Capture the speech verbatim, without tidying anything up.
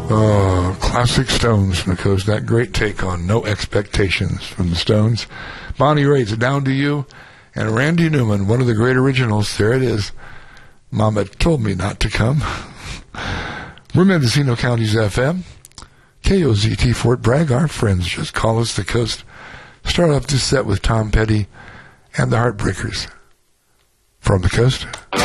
Oh, classic Stones from the coast. That great take on No Expectations from the Stones. Bonnie Raitt's Down to You. And Randy Newman, one of the great originals. There it is. Mama Told Me Not to Come. We're Mendocino County's F M. K O Z T Fort Bragg. Our friends just call us the coast. Start off this set with Tom Petty and the Heartbreakers from the coast.